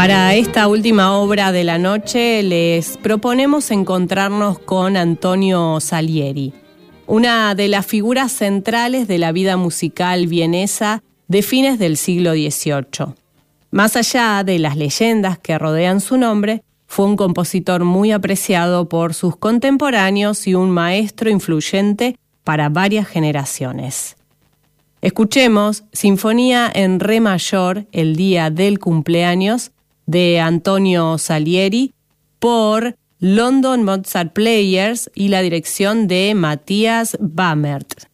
Para esta última obra de la noche les proponemos encontrarnos con Antonio Salieri, una de las figuras centrales de la vida musical vienesa de fines del siglo XVIII. Más allá de las leyendas que rodean su nombre, fue un compositor muy apreciado por sus contemporáneos y un maestro influyente para varias generaciones. Escuchemos Sinfonía en Re mayor, el día del cumpleaños, de Antonio Salieri, por London Mozart Players y la dirección de Matthias Bammert.